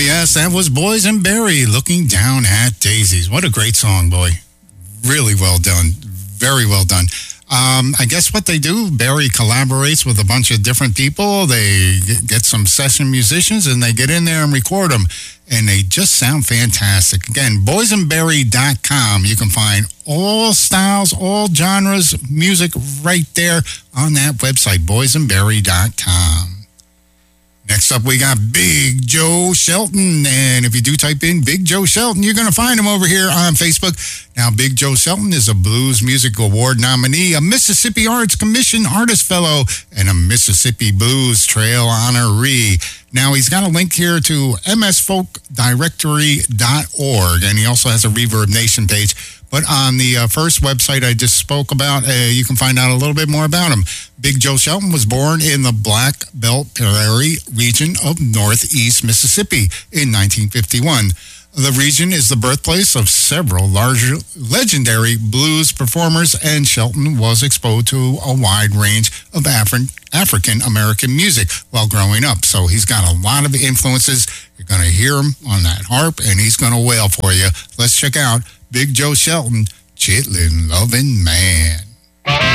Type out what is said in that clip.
yes, that was Boysenberry, Looking Down at Daisies. What a great song, boy. Really well done. Very well done. I guess what they do, Barry collaborates with a bunch of different people. They get some session musicians and they get in there and record them. And they just sound fantastic. Again, boysenberry.com. You can find all styles, all genres, music right there on that website, boysenberry.com. Next up, we got Big Joe Shelton. And if you do type in Big Joe Shelton, you're going to find him over here on Facebook. Now, Big Joe Shelton is a Blues Music Award nominee, a Mississippi Arts Commission Artist Fellow, and a Mississippi Blues Trail honoree. Now, he's got a link here to msfolkdirectory.org, and he also has a Reverb Nation page. But on the first website I just spoke about, you can find out a little bit more about him. Big Joe Shelton was born in the Black Belt Prairie region of northeast Mississippi in 1951. The region is the birthplace of several large legendary blues performers, and Shelton was exposed to a wide range of African-American music while growing up. So he's got a lot of influences. You're going to hear him on that harp, and he's going to wail for you. Let's check out Big Joe Shelton, Chitlin' Lovin' Man.